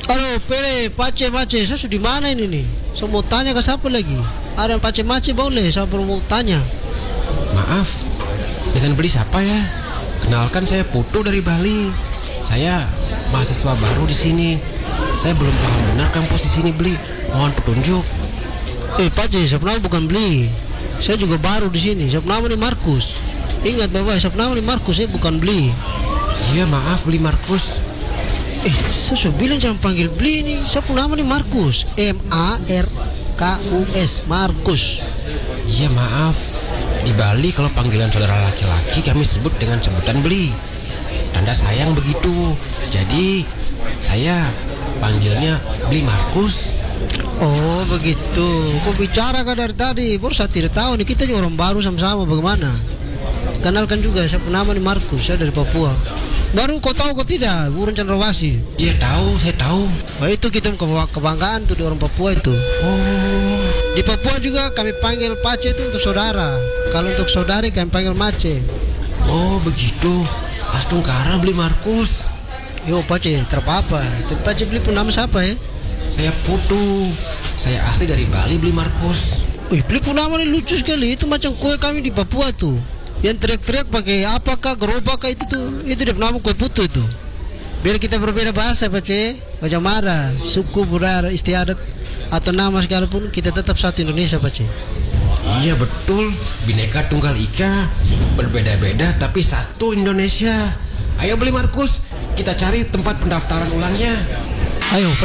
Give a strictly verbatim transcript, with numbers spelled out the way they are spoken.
Halo, Pele, Pace, Pace, saya sudah di mana ini nih? Saya mau tanya ke siapa lagi? Ada Pace, Pace boleh, saya perlu mau tanya. Maaf, dengan beli siapa ya? Kenalkan saya Putu dari Bali. Saya mahasiswa baru di sini. Saya belum paham benar kampus di sini beli. Mohon petunjuk. Eh, Pace, sebenarnya bukan beli. Saya juga baru di sini. Saya nama nih Markus. Ingat bapak, saya nama nih Markus, saya bukan beli. Iya maaf beli Markus. Eh, saya sudah bilang jangan panggil beli nih. Saya nama nih Markus. M A R K U S, Markus. Iya maaf. Di Bali kalau panggilan saudara laki-laki kami sebut dengan sebutan beli. Tanda sayang begitu. Jadi saya panggilnya beli Markus. Oh begitu. Kau bicara kan dari tadi. Baru saya tidak tahu nih, kita juga orang baru sama-sama. Bagaimana? Kenalkan juga, saya nama nih Markus. Saya dari Papua. Baru kau tahu kau tidak? Burung Cendrawasih. Iya tahu, saya tahu. Nah, itu kita ke- kebanggaan tuh di orang Papua itu. Oh, Di Papua juga kami panggil Pace itu untuk saudara. Kalau untuk saudari kami panggil Mace. oh begitu. Astungkara beli Markus. Yo Pace, terpapa. Tapi Pace beli pun nama siapa ya? Saya Putu. Saya asli dari Bali beli Markus. Wih, beli pun nama ini lucu sekali. Itu macam kue kami di Papua tuh. Yang teriak-teriak pakai apakah, gerobak kah itu tuh. Itu dia nama kue putu itu. Biar kita berbeda bahasa Pace. Macam mana? Suku, budaya, istiadat atau nama sekalipun kita tetap satu Indonesia Pace. Iya betul. Bineka Tunggal Ika. Berbeda-beda tapi satu Indonesia. Ayo beli Markus. Kita cari tempat pendaftaran ulangnya. Ayo